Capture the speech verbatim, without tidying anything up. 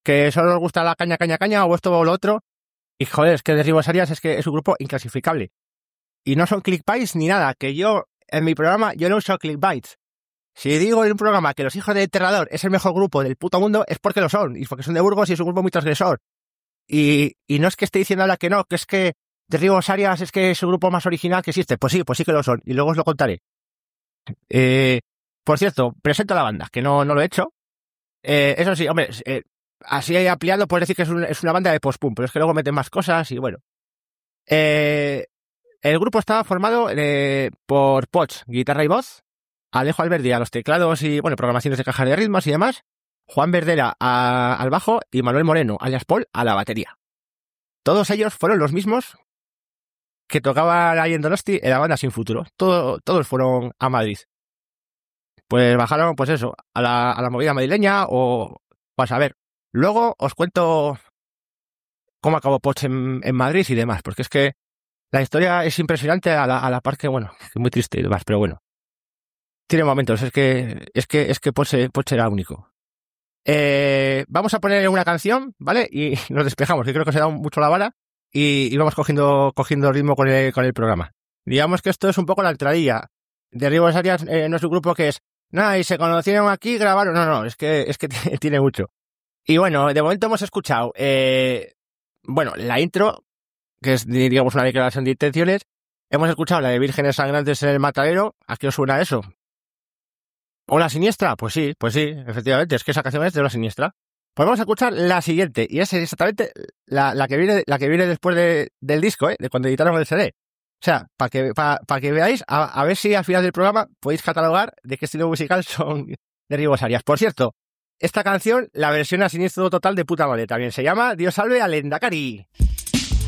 que solo os gusta la caña, caña, caña, o esto o lo otro. Y joder, es que Derribos Arias es que es un grupo inclasificable. Y no son clickbaits ni nada, que yo, en mi programa, yo no uso clickbaits. Si digo en un programa que Los Hijos de Enterrador es el mejor grupo del puto mundo, es porque lo son, y porque son de Burgos y es un grupo muy transgresor. Y, y no es que esté diciendo ahora que no, que es que Derribos Arias es que es el grupo más original que existe. Pues sí, pues sí que lo son, y luego os lo contaré. Eh, por cierto, presento a la banda, que no, no lo he hecho. Eh, eso sí, hombre, eh, así ampliando puedes decir que es, un, es una banda de post-punk, pero es que luego meten más cosas y bueno. Eh, el grupo estaba formado eh, por Poch, guitarra y voz, Alejo Alberdi a los teclados y, bueno, programaciones de cajas de ritmos y demás, Juan Verdera a, al bajo y Manuel Moreno, alias Paul, a la batería. Todos ellos fueron los mismos que tocaban ahí en Donosti en la banda Sin Futuro. Todo, todos fueron a Madrid. Pues bajaron, pues eso, a la, a la movida madrileña o... Pues a ver, luego os cuento cómo acabó Poch en, en Madrid y demás, porque es que la historia es impresionante a la, a la par que, bueno, que muy triste y demás, pero bueno. Tiene momentos, es que es que es que Poch, Poch era único. Eh, vamos a poner una canción, ¿vale? Y nos despejamos, que creo que se da mucho la vara y, y vamos cogiendo cogiendo ritmo con el, con el programa. Digamos que esto es un poco la entradilla. Derribos Arias eh, no es un grupo que es, nada, y se conocieron aquí, grabaron, no, no, es que es que t- tiene mucho. Y bueno, de momento hemos escuchado, eh, bueno, la intro, que es, digamos, una declaración de intenciones. Hemos escuchado la de Vírgenes Sangrantes en el Matadero. ¿A qué os suena eso? ¿O La Siniestra? Pues sí, pues sí, efectivamente, es que esa canción es de La Siniestra. Pues vamos a escuchar la siguiente, y es exactamente la, la que viene la que viene después de, del disco, ¿eh? De cuando editaron el C D. O sea, para que, pa, pa que veáis, a, a ver si al final del programa podéis catalogar de qué estilo musical son Derribos Arias. Por cierto, esta canción, la versión a siniestro total de puta madre también, se llama Dios salve al Endacari.